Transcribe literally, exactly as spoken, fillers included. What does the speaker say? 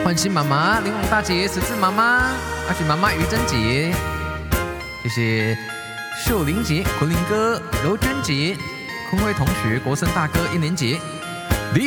欢喜妈妈、玲珑大姐、十字妈妈、阿雪妈妈、于珍姐，谢谢秀玲姐、昆凌哥、柔娟姐、坤辉同学、国生大哥、一年姐。